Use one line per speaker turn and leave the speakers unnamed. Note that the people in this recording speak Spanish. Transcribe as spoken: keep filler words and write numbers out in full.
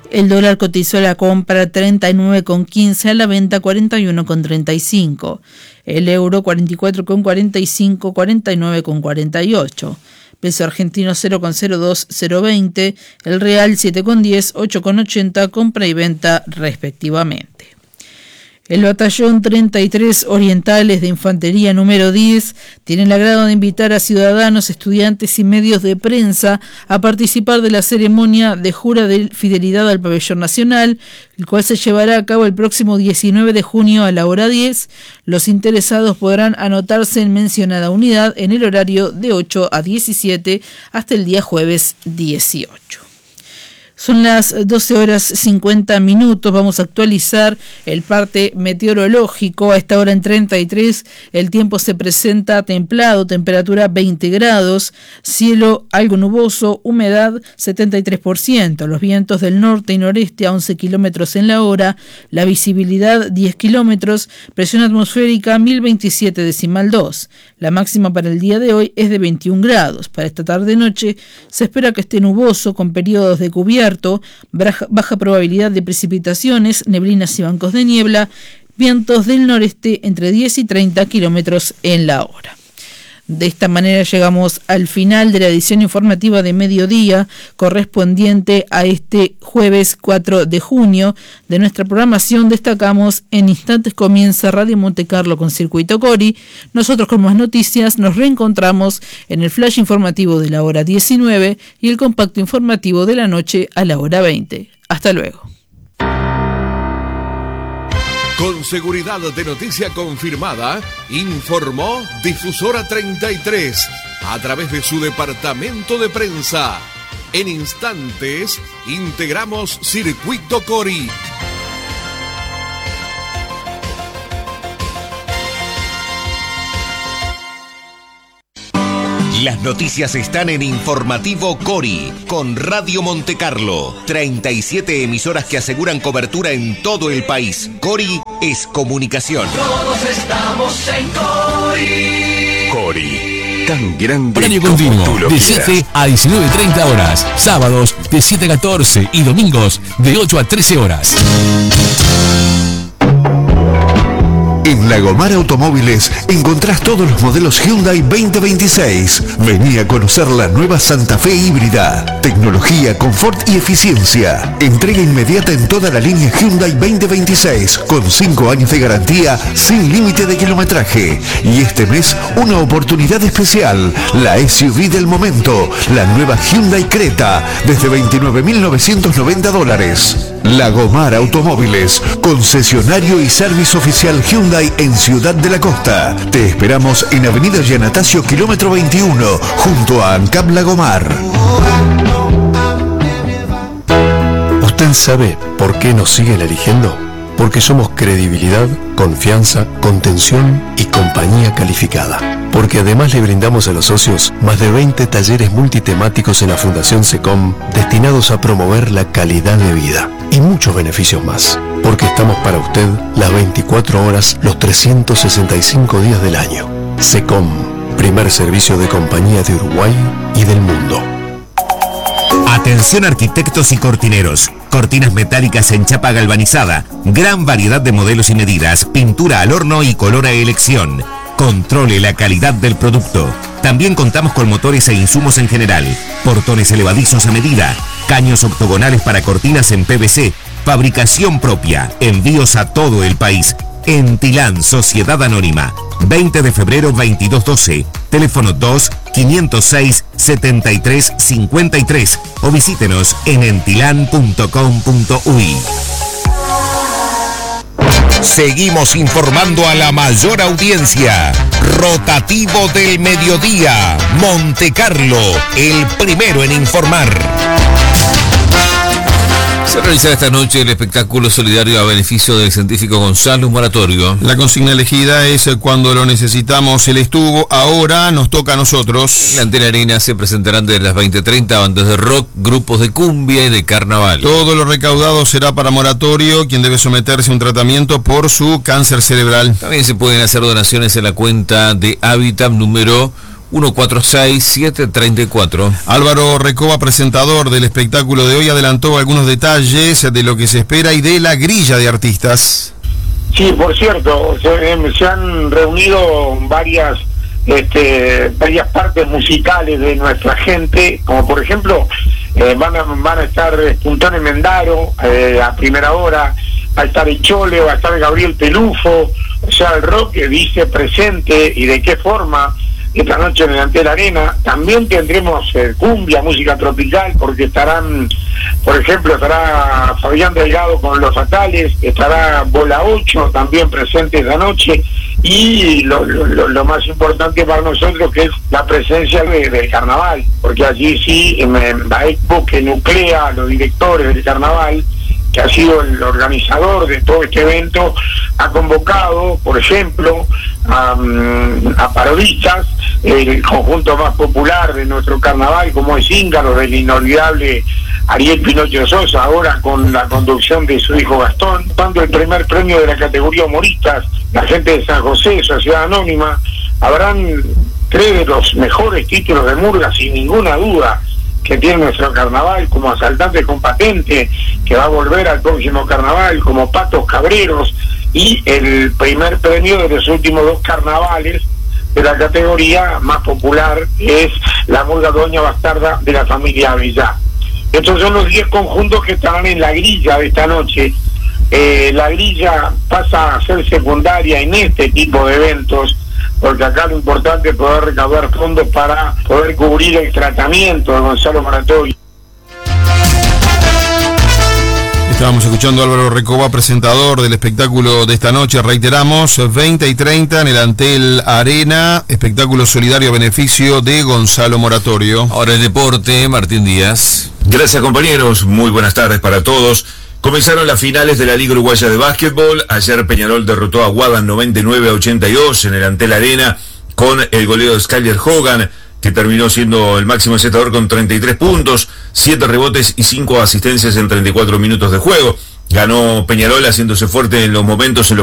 El dólar cotizó a la compra treinta y nueve con quince, a la venta cuarenta y uno con treinta y cinco. El euro cuarenta y cuatro con cuarenta y cinco, cuarenta y nueve con cuarenta y ocho. Peso argentino cero con cero dos, cero veinte. El real siete con diez, ocho con ochenta, compra y venta respectivamente. El batallón treinta y tres Orientales de Infantería número diez tiene el agrado de invitar a ciudadanos, estudiantes y medios de prensa a participar de la ceremonia de jura de fidelidad al pabellón nacional, el cual se llevará a cabo el próximo diecinueve de junio a la hora diez. Los interesados podrán anotarse en mencionada unidad en el horario de ocho a diecisiete hasta el día jueves dieciocho. Son las doce horas cincuenta minutos, vamos a actualizar el parte meteorológico. A esta hora en treinta y tres el tiempo se presenta templado, temperatura veinte grados, cielo algo nuboso, humedad setenta y tres por ciento, los vientos del norte y noreste a once kilómetros en la hora, la visibilidad diez kilómetros, presión atmosférica mil veintisiete decimal dos. La máxima para el día de hoy es de veintiún grados. Para esta tarde-noche se espera que esté nuboso con periodos de cubierto, baja, baja probabilidad de precipitaciones, neblinas y bancos de niebla, vientos del noreste entre diez y treinta kilómetros en la hora. De esta manera llegamos al final de la edición informativa de mediodía correspondiente a este jueves cuatro de junio. De nuestra programación destacamos: en instantes comienza Radio Montecarlo con Circuito Cori. Nosotros con más noticias nos reencontramos en el flash informativo de la hora diecinueve y el compacto informativo de la noche a la hora veinte. Hasta luego.
Con seguridad de noticia confirmada, informó Difusora treinta y tres a través de su departamento de prensa. En instantes, integramos Circuito Cori.
Las noticias están en Informativo Cori, con Radio Montecarlo. treinta y siete emisoras que aseguran cobertura en todo el país. Cori es comunicación.
Todos estamos en Cori.
Cori, tan grande
Horario
como
continuo,
tú lo
de
quieras.
siete a diecinueve treinta horas. Sábados de siete a catorce y domingos de ocho a trece horas.
En Lagomar Automóviles encontrás todos los modelos Hyundai veinte veintiséis. Vení a conocer la nueva Santa Fe híbrida. Tecnología, confort y eficiencia. Entrega inmediata en toda la línea Hyundai veinte veintiséis con cinco años de garantía sin límite de kilometraje. Y este mes una oportunidad especial. La S U V del momento. La nueva Hyundai Creta desde veintinueve mil novecientos noventa dólares. Lagomar Automóviles, concesionario y servicio oficial Hyundai en Ciudad de la Costa. Te esperamos en Avenida Yanatacio, kilómetro veintiuno, junto a ANCAP Lagomar.
¿Usted sabe por qué nos siguen eligiendo? Porque somos credibilidad, confianza, contención y compañía calificada. Porque además le brindamos a los socios más de veinte talleres multitemáticos en la Fundación SECOM destinados a promover la calidad de vida y muchos beneficios más. Porque estamos para usted las veinticuatro horas, los trescientos sesenta y cinco días del año. SECOM, primer servicio de compañía de Uruguay y del mundo.
Atención arquitectos y cortineros. Cortinas metálicas en chapa galvanizada. Gran variedad de modelos y medidas. Pintura al horno y color a elección. Controle la calidad del producto. También contamos con motores e insumos en general. Portones elevadizos a medida. Caños octogonales para cortinas en P V C. Fabricación propia. Envíos a todo el país. Entilán Sociedad Anónima. veinte de febrero veintidós doce. Teléfono dos, quinientos seis, setenta y tres cincuenta y tres. O visítenos en entilán punto com punto uy. Seguimos informando a la mayor audiencia. Rotativo del mediodía. Montecarlo, el primero en informar.
Se realiza esta noche el espectáculo solidario a beneficio del científico Gonzalo Moratorio.
La consigna elegida es: cuando lo necesitamos, él estuvo, ahora nos toca a nosotros.
En la Antena Arena se presentarán desde las veinte treinta bandas de rock, grupos de cumbia y de carnaval.
Todo lo recaudado será para Moratorio, quien debe someterse a un tratamiento por su cáncer cerebral.
También se pueden hacer donaciones en la cuenta de Habitat número uno cuatro seis, siete tres cuatro.
Álvaro Recoba, presentador del espectáculo de hoy, adelantó algunos detalles de lo que se espera y de la grilla de artistas.
Sí, por cierto, se, se han reunido varias este, varias partes musicales de nuestra gente, como por ejemplo eh, van, a, van a estar Puntón Mendaro eh, a primera hora, va a estar el Chole, va a estar Gabriel Pelufo, o sea, el rock que dice presente y de qué forma esta noche en el Antel Arena. También tendremos eh, cumbia, música tropical, porque estarán, por ejemplo, estará Fabián Delgado con Los Fatales, estará Bola ocho también presente esa noche, y lo, lo, lo más importante para nosotros, que es la presencia de, del carnaval, porque allí sí, en, en la Expo que nuclea a los directores del carnaval, que ha sido el organizador de todo este evento, ha convocado, por ejemplo, a, a parodistas, el conjunto más popular de nuestro carnaval, como es Íngaro, del inolvidable Ariel Pinocho Sosa, ahora con la conducción de su hijo Gastón, dando el primer premio de la categoría humoristas, la gente de San José, Sociedad Anónima. Habrán tres de los mejores títulos de murga, sin ninguna duda, que tiene nuestro carnaval, como Asaltante con Patente, que va a volver al próximo carnaval, como Patos Cabreros, y el primer premio de los últimos dos carnavales de la categoría más popular, es la murga Doña Bastarda de la familia Avellá. Estos son los diez conjuntos que estarán en la grilla de esta noche. Eh, la grilla pasa a ser secundaria en este tipo de eventos, porque acá lo importante es poder recaudar fondos para poder cubrir el tratamiento de Gonzalo Moratorio.
Estábamos escuchando a Álvaro Recoba, presentador del espectáculo de esta noche. Reiteramos, veinte y treinta en el Antel Arena, espectáculo solidario a beneficio de Gonzalo Moratorio.
Ahora el deporte, Martín Díaz.
Gracias, compañeros, muy buenas tardes para todos. Comenzaron las finales de la Liga Uruguaya de Básquetbol. Ayer Peñarol derrotó a Guadan noventa y nueve a ochenta y dos en el Antel Arena con el goleo de Skyler Hogan, que terminó siendo el máximo encestador con treinta y tres puntos, siete rebotes y cinco asistencias en treinta y cuatro minutos de juego. Ganó Peñarol haciéndose fuerte en los momentos en los